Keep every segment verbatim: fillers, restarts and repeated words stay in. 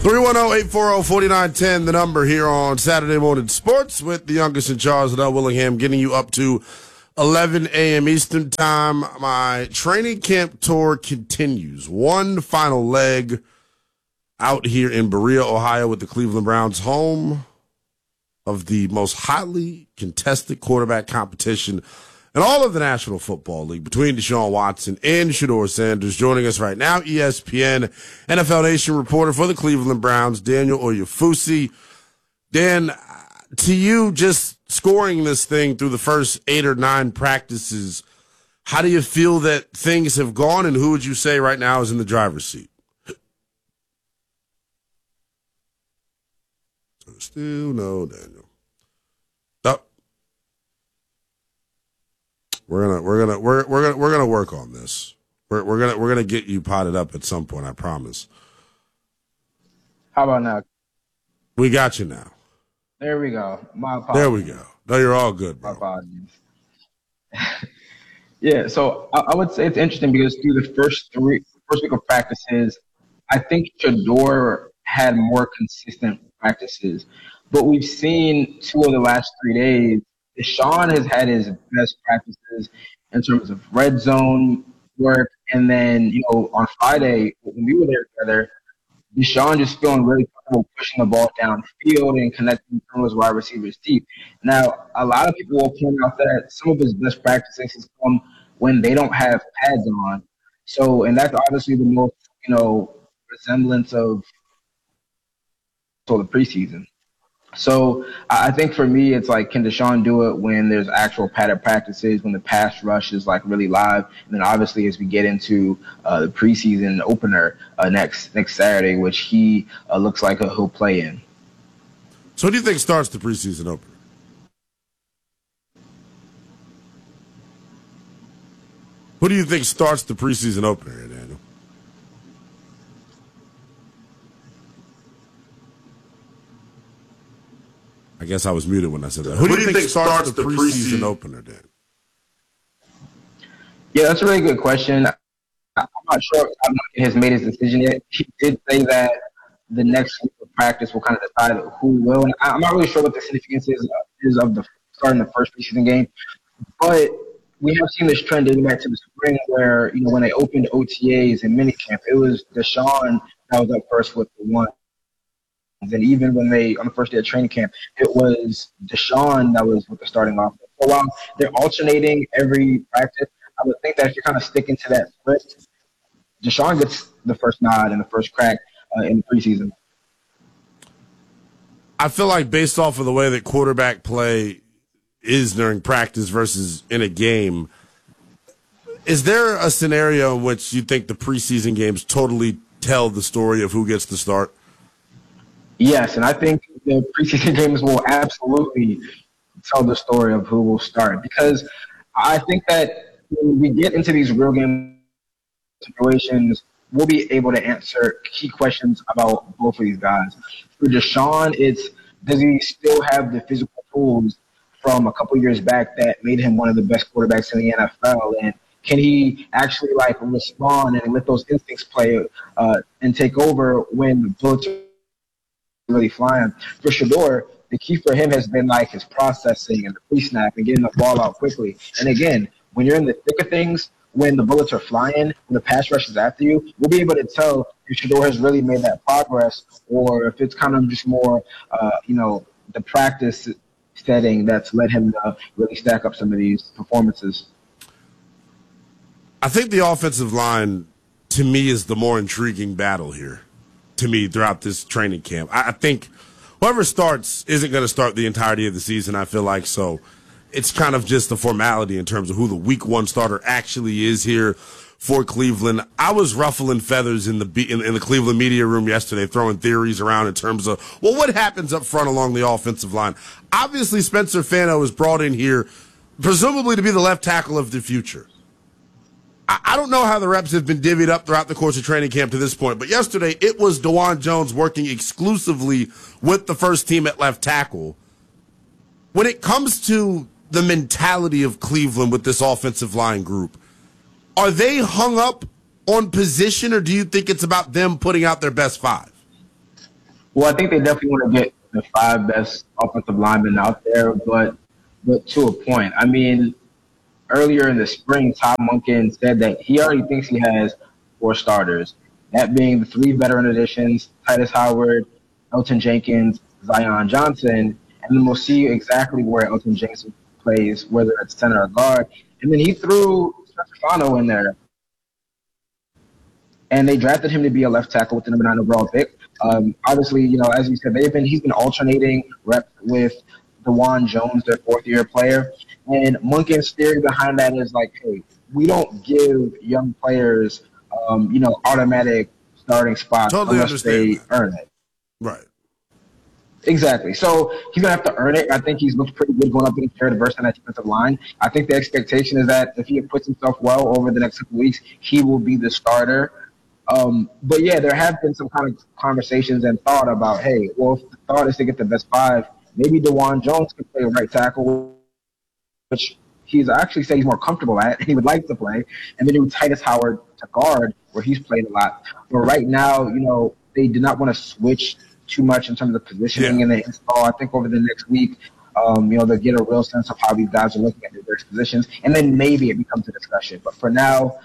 three one zero, eight four zero, four nine one zero, the number here on Saturday Morning Sports with the youngest in charge, Liddell Willingham, getting you up to eleven a.m. Eastern Time. My training camp tour continues. One final leg out here in Berea, Ohio with the Cleveland Browns, home of the most hotly contested quarterback competition in all of the National Football League between Deshaun Watson and Shedeur Sanders. Joining us right now, E S P N N F L Nation reporter for the Cleveland Browns, Daniel Oyefusi. Dan, to you, just scoring this thing through the first eight or nine practices, how do you feel that things have gone, and who would you say right now is in the driver's seat? Still no Daniel. Oh. We're gonna we're gonna we're we're gonna we're gonna work on this. We're we're gonna we're gonna get you potted up at some point, I promise. How about now? We got you now. There we go. My apologies. There we go. No, you're all good, bro. My apologies. Yeah, so I, I would say it's interesting because through the first three first week of practices, I think Shedeur had more consistent practices. But we've seen two of the last three days, Deshaun has had his best practices in terms of red zone work. And then, you know, on Friday, when we were there together, Deshaun just feeling really comfortable pushing the ball downfield and connecting some of his wide receivers deep. Now, a lot of people will point out that some of his best practices come when they don't have pads on. So, and that's obviously the most, you know, resemblance of so the preseason. So I think for me, it's like, can Deshaun do it when there's actual padded practices, when the pass rush is like really live? And then obviously as we get into uh, the preseason opener uh, next next Saturday, which he uh, looks like uh, he'll play in. So what do you think starts the preseason opener? Who do you think starts the preseason opener, Daniel? I guess I was muted when I said that. Who, Who do you, do you think, think starts, starts the preseason, preseason opener, Dan? Yeah, that's a really good question. I'm not sure if he has made his decision yet. He did say that the next week of practice will kind of decide who will. And I'm not really sure what the significance is, is of the starting the first preseason game. But we have seen this trend dating back to the spring where, you know, when they opened O T As and minicamp, it was Deshaun that was up first with the one. And even when they, on the first day of training camp, it was Deshaun that was with the starting offense. So while they're alternating every practice, I would think that if you're kind of sticking to that script, Deshaun gets the first nod and the first crack uh, in the preseason. I feel like based off of the way that quarterback play is during practice versus in a game, is there a scenario in which you think the preseason games totally tell the story of who gets to start? Yes, and I think the preseason games will absolutely tell the story of who will start, because I think that when we get into these real game situations, we'll be able to answer key questions about both of these guys. For Deshaun, it's does he still have the physical tools from a couple years back that made him one of the best quarterbacks in the N F L, and can he actually like respond and let those instincts play uh, and take over when the bullets are really flying? For Shedeur, the key for him has been like his processing and the pre-snap and getting the ball out quickly. And again, when you're in the thick of things, when the bullets are flying, when the pass rush is after you, we'll be able to tell if Shedeur has really made that progress or if it's kind of just more, uh, you know, the practice setting that's led him to really stack up some of these performances. I think the offensive line, to me, is the more intriguing battle here. To me, throughout this training camp, I think whoever starts isn't going to start the entirety of the season. I feel like so, it's kind of just a formality in terms of who the week one starter actually is here for Cleveland. I was ruffling feathers in the in, in the Cleveland media room yesterday, throwing theories around in terms of well, what happens up front along the offensive line. Obviously, Spencer Fano is brought in here, presumably to be the left tackle of the future. I don't know how the reps have been divvied up throughout the course of training camp to this point, but yesterday it was DeJuan Jones working exclusively with the first team at left tackle. When it comes to the mentality of Cleveland with this offensive line group, are they hung up on position, or do you think it's about them putting out their best five? Well, I think they definitely want to get the five best offensive linemen out there, but but to a point. I mean, earlier in the spring, Todd Monken said that he already thinks he has four starters, that being the three veteran additions, Titus Howard, Elton Jenkins, Zion Johnson, and then we'll see exactly where Elton Jenkins plays, whether it's center or guard. And then he threw Stefano in there. And they drafted him to be a left tackle with the number nine overall pick. Um, obviously, you know, as you said, they've been he's been alternating reps with DeJuan Jones, their fourth-year player. And Monken's theory behind that is like, hey, we don't give young players, um, you know, automatic starting spots totally unless they that. earn it. Right. Exactly. So he's going to have to earn it. I think he's looked pretty good going up against Jared Verse on that defensive line. I think the expectation is that if he puts himself well over the next couple weeks, he will be the starter. Um, but, yeah, there have been some kind of conversations and thought about, hey, well, if the thought is to get the best five, maybe DeJuan Jones can play right tackle, which he's actually said he's more comfortable at, and he would like to play, and then do Titus Howard to guard, where he's played a lot. But right now, you know, they did not want to switch too much in terms of positioning yeah. in the install. I think over the next week, um, you know, they'll get a real sense of how these guys are looking at their various positions, and then maybe it becomes a discussion. But for now,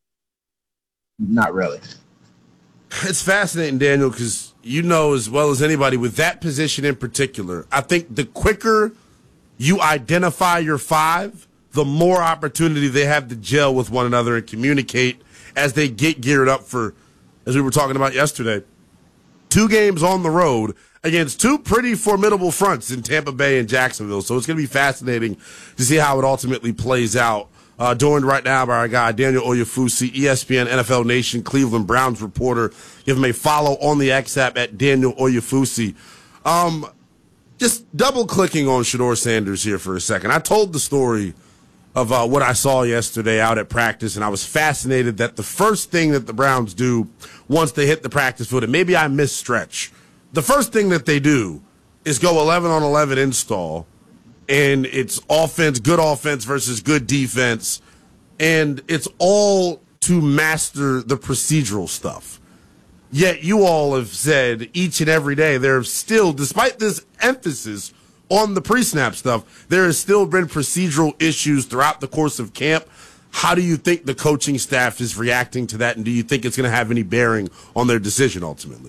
not really. It's fascinating, Daniel, because you know as well as anybody with that position in particular, I think the quicker you identify your five, the more opportunity they have to gel with one another and communicate as they get geared up for, as we were talking about yesterday, two games on the road against two pretty formidable fronts in Tampa Bay and Jacksonville. So it's going to be fascinating to see how it ultimately plays out. Uh, joined right now by our guy, Daniel Oyefusi, E S P N, N F L Nation, Cleveland Browns reporter. Give him a follow on the X app at Daniel Oyefusi. Um, just double-clicking on Shedeur Sanders here for a second. I told the story of uh, what I saw yesterday out at practice, and I was fascinated that the first thing that the Browns do once they hit the practice field, and maybe I misstretch, the first thing that they do is go eleven on eleven install, and it's offense, good offense versus good defense, and it's all to master the procedural stuff. Yet you all have said each and every day there's still, despite this emphasis on the pre-snap stuff, there has still been procedural issues throughout the course of camp. How do you think the coaching staff is reacting to that, and do you think it's going to have any bearing on their decision ultimately?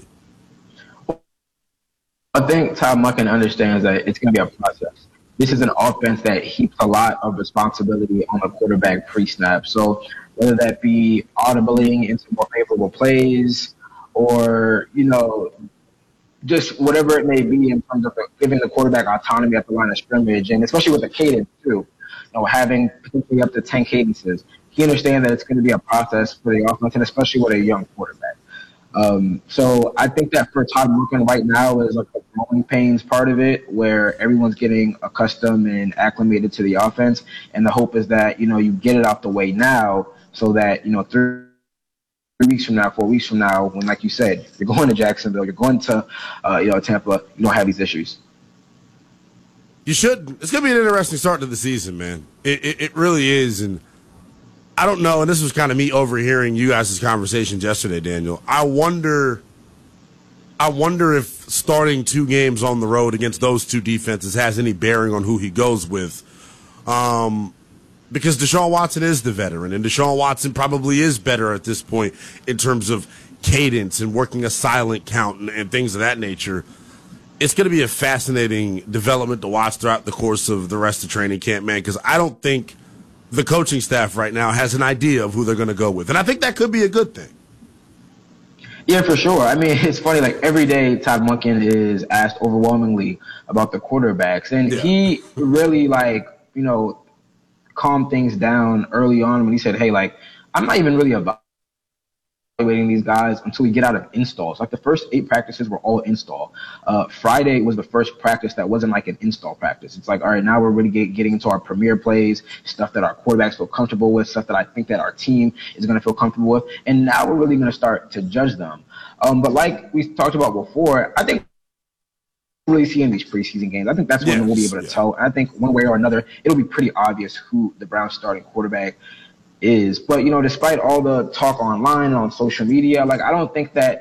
I think Todd Monken understands that it's going to be a process. This is an offense that heaps a lot of responsibility on the quarterback pre-snap. So whether that be audibling into more favorable plays or, you know, just whatever it may be in terms of giving the quarterback autonomy at the line of scrimmage, and especially with the cadence too, you know, having potentially up to ten cadences. He understands that it's going to be a process for the offense, and especially with a young quarterback. Um, so I think that for Todd Monken right now is like the growing pains part of it, where everyone's getting accustomed and acclimated to the offense, and the hope is that, you know, you get it out the way now so that, you know, three Three weeks from now, four weeks from now, when, like you said, you're going to Jacksonville, you're going to, uh, you know, Tampa, you don't have these issues. You should. It's going to be an interesting start to the season, man. It, it, it really is, and I don't know. And this was kind of me overhearing you guys' conversations yesterday, Daniel. I wonder, I wonder if starting two games on the road against those two defenses has any bearing on who he goes with. Um, Because Deshaun Watson is the veteran, and Deshaun Watson probably is better at this point in terms of cadence and working a silent count and, and things of that nature. It's going to be a fascinating development to watch throughout the course of the rest of training camp, man, because I don't think the coaching staff right now has an idea of who they're going to go with. And I think that could be a good thing. Yeah, for sure. I mean, it's funny, like every day Todd Monken is asked overwhelmingly about the quarterbacks, and yeah. he really, like, you know, calm things down early on when he said, hey, like, I'm not even really evaluating these guys until we get out of installs. Like, the first eight practices were all install. Uh, Friday was the first practice that wasn't like an install practice. It's like, all right, now we're really get, getting into our premier plays, stuff that our quarterbacks feel comfortable with, stuff that I think that our team is going to feel comfortable with. And now we're really going to start to judge them. Um, but like we talked about before, I think really see in these preseason games. I think that's when yes, we'll be able to yeah. tell. And I think one way or another, it'll be pretty obvious who the Browns starting quarterback is. But, you know, despite all the talk online and on social media, like, I don't think that,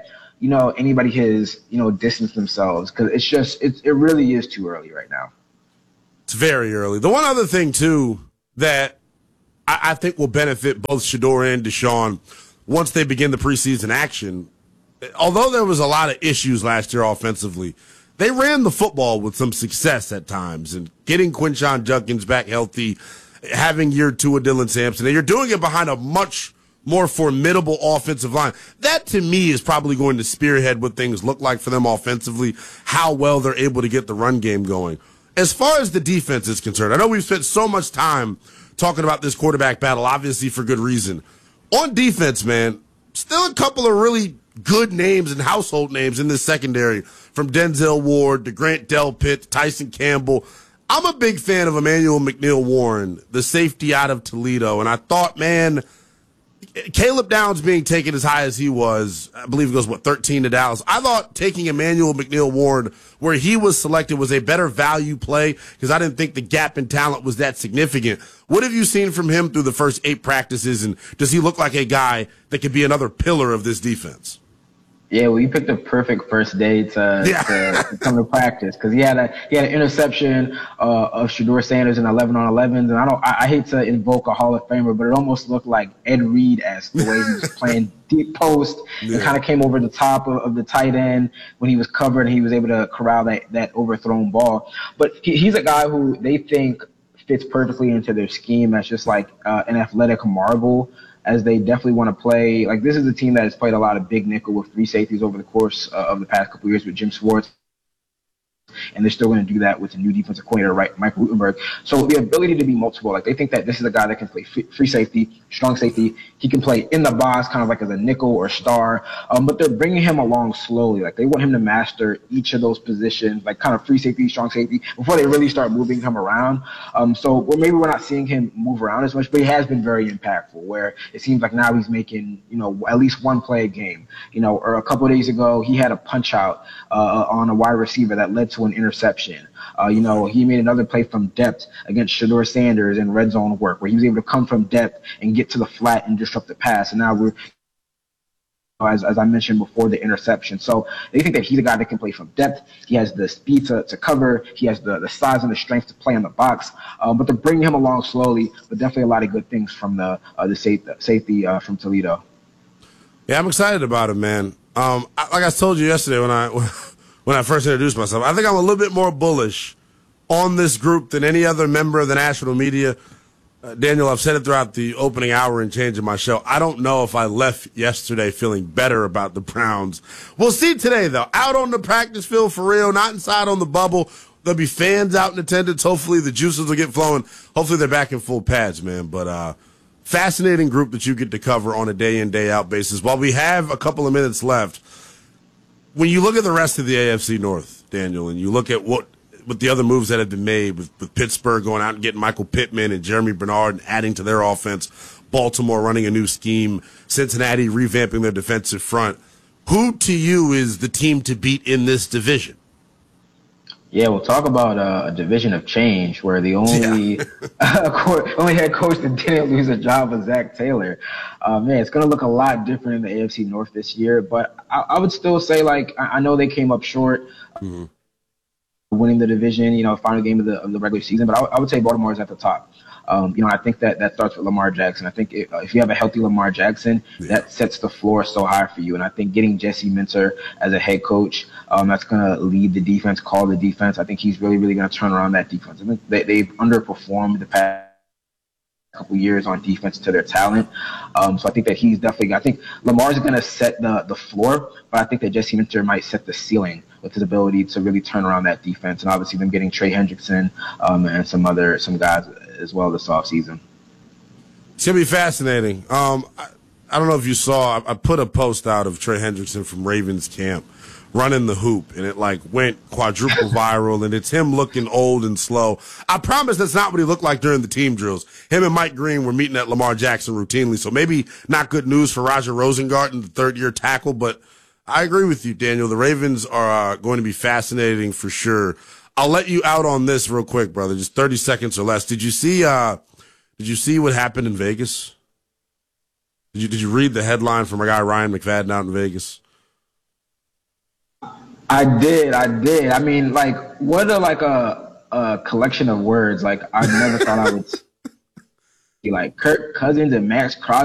you know, anybody has, you know, distanced themselves because it's just, it, it really is too early right now. It's very early. The one other thing, too, that I, I think will benefit both Shedeur and Deshaun once they begin the preseason action, although there was a lot of issues last year offensively, they ran the football with some success at times, and getting Quinshon Judkins back healthy, having year two of Dylan Sampson, and you're doing it behind a much more formidable offensive line. That, to me, is probably going to spearhead what things look like for them offensively, how well they're able to get the run game going. As far as the defense is concerned, I know we've spent so much time talking about this quarterback battle, obviously for good reason. On defense, man, still a couple of really good names and household names in this secondary, from Denzel Ward to Grant Delpit to Tyson Campbell. I'm a big fan of Emmanuel McNeil-Warren, the safety out of Toledo, and I thought, man, Caleb Downs being taken as high as he was, I believe it goes, what, thirteen to Dallas. I thought taking Emmanuel McNeil-Warren where he was selected was a better value play because I didn't think the gap in talent was that significant. What have you seen from him through the first eight practices, and does he look like a guy that could be another pillar of this defense? Yeah, well, you picked the perfect first day to, yeah. to, to come to practice because he had a he had an interception uh, of Shedeur Sanders in eleven on elevens, and I don't I, I hate to invoke a Hall of Famer, but it almost looked like Ed Reed-esque the way he was playing deep post yeah. and kind of came over the top of, of the tight end when he was covered and he was able to corral that that overthrown ball. But he, he's a guy who they think fits perfectly into their scheme as just like uh, an athletic marvel, as they definitely want to play. Like, this is a team that has played a lot of big nickel with three safeties over the course uh, of the past couple of years with Jim Schwartz. And they're still going to do that with the new defensive coordinator, right, Mike Rutenberg. So the ability to be multiple, like they think that this is a guy that can play free safety, strong safety. He can play in the box, kind of like as a nickel or star. Um, but they're bringing him along slowly. Like, they want him to master each of those positions, like kind of free safety, strong safety, before they really start moving him around. Um, so well, maybe we're not seeing him move around as much, but he has been very impactful. Where it seems like now he's making, you know, at least one play a game. You know, or a couple of days ago he had a punch out uh, on a wide receiver that led to an interception. Uh, you know, he made another play from depth against Shedeur Sanders in red zone work, where he was able to come from depth and get to the flat and disrupt the pass. And now we're, as, as I mentioned before, the interception. So they think that he's a guy that can play from depth. He has the speed to, to cover. He has the, the size and the strength to play in the box. Um, but they're bringing him along slowly, but definitely a lot of good things from the uh, the safety, safety uh, from Toledo. Yeah, I'm excited about him, man. Um, I, like I told you yesterday when I when I first introduced myself, I think I'm a little bit more bullish on this group than any other member of the national media. Uh, Daniel, I've said it throughout the opening hour and change of my show. I don't know if I left yesterday feeling better about the Browns. We'll see today, though. Out on the practice field for real, not inside on the bubble. There'll be fans out in attendance. Hopefully the juices will get flowing. Hopefully they're back in full pads, man. But uh, fascinating group that you get to cover on a day-in, day-out basis. While we have a couple of minutes left, when you look at the rest of the A F C North, Daniel, and you look at what with the other moves that have been made, with, with Pittsburgh going out and getting Michael Pittman and Jeremy Bernard and adding to their offense, Baltimore running a new scheme, Cincinnati revamping their defensive front, who to you is the team to beat in this division? Yeah, we'll talk about uh, a division of change where the only yeah. only head coach that didn't lose a job was Zach Taylor. Uh, man, it's going to look a lot different in the A F C North this year, but I, I would still say, like, I, I know they came up short. Mm-hmm. Winning the division, you know, final game of the of the regular season, but I, I would say Baltimore is at the top. Um, you know, I think that that starts with Lamar Jackson. I think if, if you have a healthy Lamar Jackson, yeah. that sets the floor so high for you. And I think getting Jesse Minter as a head coach, um, that's going to lead the defense, call the defense. I think he's really, really going to turn around that defense. I think they, they've underperformed the past couple years on defense to their talent. Um, so I think that he's definitely, I think Lamar's going to set the, the floor, but I think that Jesse Minter might set the ceiling with his ability to really turn around that defense. And obviously them getting Trey Hendrickson um, and some other, some guys as well this offseason. It's going to be fascinating. Um, I, I don't know if you saw, I, I put a post out of Trey Hendrickson from Ravens camp running the hoop, and it like went quadruple viral, and it's him looking old and slow. I promise that's not what he looked like during the team drills. Him and Mike Green were meeting at Lamar Jackson routinely, so maybe not good news for Roger Rosengarten, the third-year tackle, but I agree with you, Daniel. The Ravens are uh, going to be fascinating for sure. I'll let you out on this real quick, brother, just thirty seconds or less. Did you see uh, did you see what happened in Vegas? Did you, did you read the headline from a guy, Ryan McFadden, out in Vegas? I did, I did. I mean, like, what a like a a collection of words. Like, I never thought I would see like Kirk Cousins and Max Crosby.